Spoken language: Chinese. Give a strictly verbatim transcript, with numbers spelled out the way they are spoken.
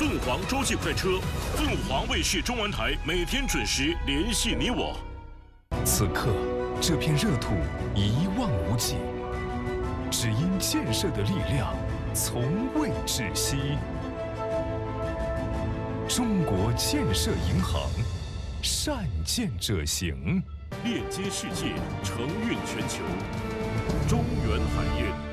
凤凰洲际快车，凤凰卫视中文台每天准时联系你我。 此刻，这片热土一望无际，只因建设的力量从未止息。中国建设银行，善建者行， 链接世界，承运全球。中原海运。